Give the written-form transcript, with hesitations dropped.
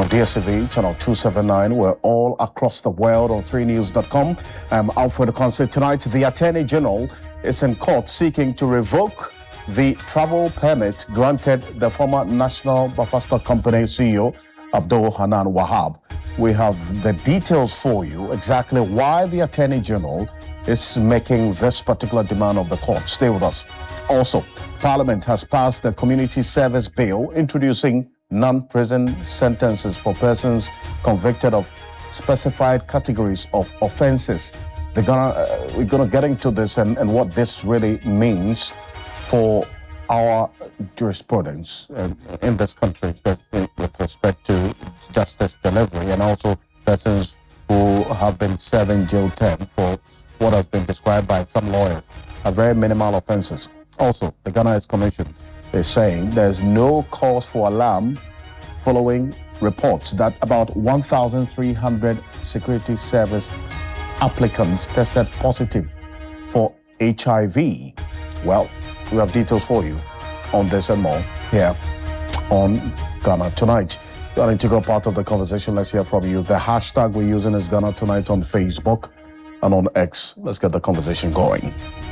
DSTV, channel 279. We're all across the world on 3news.com. I'm Alfred Okonse. Tonight, the Attorney General is in court seeking to revoke the travel permit granted the former National Buffer Stock Company CEO, Abdul Hanan Wahab. We have the details for you, exactly why the Attorney General is making this particular demand of the court. Stay with us. Also, Parliament has passed the Community Service Bill introducing non-prison sentences for persons convicted of specified categories of offenses. We're gonna get into this and what this really means for our jurisprudence in this country, especially with respect to justice delivery, and also persons who have been serving jail term for what has been described by some lawyers as very minimal offenses. Also, the Ghana Health Commission is saying there's no cause for alarm following reports that about 1,300 security service applicants tested positive for HIV. Well, we have details for you on this and more here on Ghana Tonight. You're an integral part of the conversation. Let's hear from you. The hashtag we're using is Ghana Tonight on Facebook and on X. Let's get the conversation going.